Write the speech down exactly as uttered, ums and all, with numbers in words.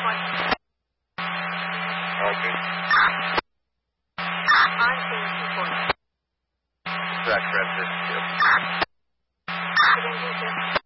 Okay. I'm saying two forty. Track, Fred, fifty-two. Accident,